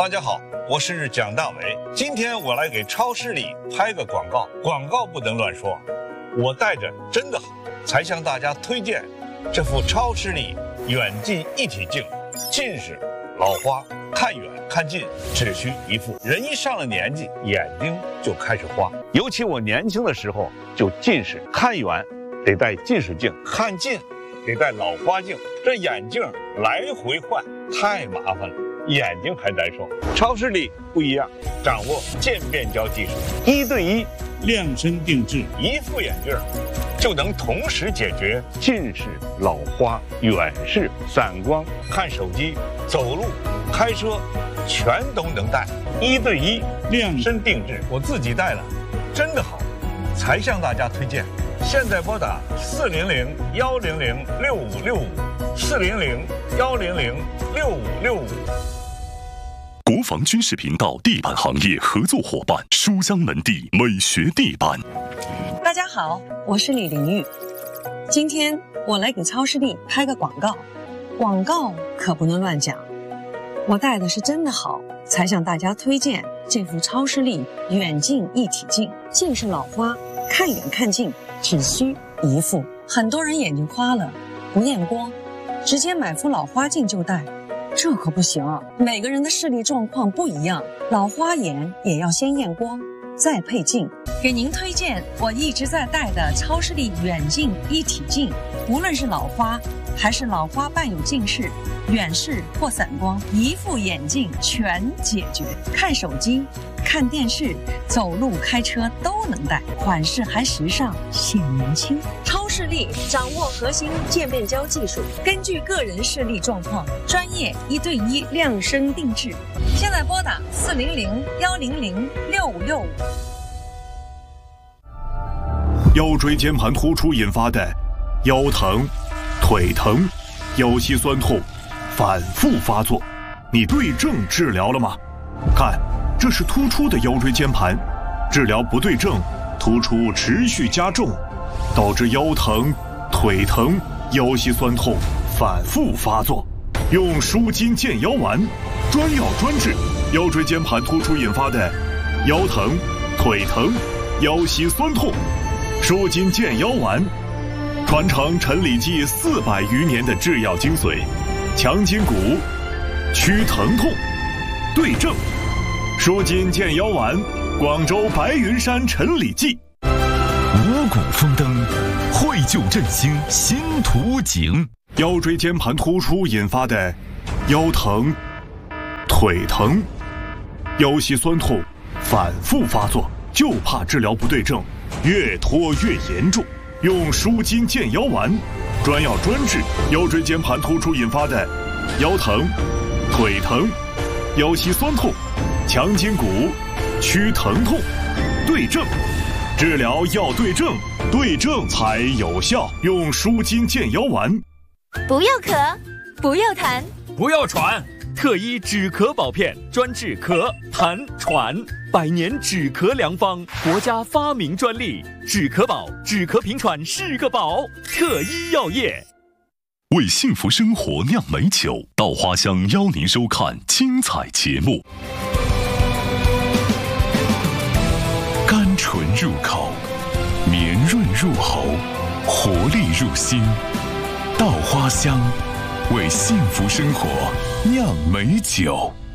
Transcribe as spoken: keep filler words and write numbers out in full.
大家好，我是蒋大为。今天我来给超市里拍个广告，广告不能乱说，我带着真的好，才向大家推荐这副超视力远近一体镜。近视、老花，看远看近只需一副。人一上了年纪，眼睛就开始花，尤其我年轻的时候就近视，看远得戴近视镜，看近得戴老花镜，这眼镜来回换太麻烦了，眼睛还难受。超视力不一样，掌握渐变焦技术，一对一量身定制， 一副眼镜就能同时解决近视、老花、远视、散光、看手机、走路、开车，全都能戴，一对一量身定制。我自己戴了，真的好，才向大家推荐。现在拨打四零零幺零零六五六五，四零零幺零零六五六五。 国防军事频道地板行业合作伙伴书香门第美学地板。 大家好，我是李玲玉。今天我来给超视力拍个广告，广告可不能乱讲。我戴的是真的好，才向大家推荐这副超视力远近一体镜。近视老花，看远看近只需一副。很多人眼睛花了不验光，直接买副老花镜就戴，这可不行啊！每个人的视力状况不一样，老花眼也要先验光，再配镜。给您推荐我一直在戴的超视力远近一体镜，无论是老花还是老花伴有近视、远视或散光，一副眼镜全解决。看手机、看电视、走路、开车都能戴，款式还时尚，显年轻。超视力掌握核心渐变焦技术，根据个人视力状况，专业一对一量身定制。现在拨打四零零幺零零六五六五。 腰椎间盘突出引发的腰疼、腿疼、腰膝酸痛反复发作，你对症治疗了吗？看，这是突出的腰椎间盘，治疗不对症，突出持续加重，导致腰疼、腿疼、腰膝酸痛反复发作。用舒筋健腰丸，专药专治腰椎间盘突出引发的腰疼、腿疼、腰膝酸痛。舒筋健腰丸，传承陈李济四百余年的制药精髓，强筋骨，祛疼痛，对症。舒筋健腰丸，广州白云山陈李济。 五谷丰登，绘就振兴新图景。 腰椎间盘突出引发的腰疼、腿疼、腰膝酸痛反复发作，就怕治疗不对症，越拖越严重。用舒筋健腰丸，专药专治腰椎间盘突出引发的腰疼、腿疼、腰膝酸痛，强筋骨，祛疼痛，对症。治疗要对症，对症才有效。用舒筋健腰丸。 不要咳，不要痰， 不要喘，特医止咳保片，专治咳、痰、喘，百年止咳良方，国家发明专利，止咳宝，止咳平喘是个宝。特医药业为幸福生活酿美酒，稻花香邀您收看精彩节目。甘醇入口，绵润入喉，活力入心。稻花香，为幸福生活酿美酒。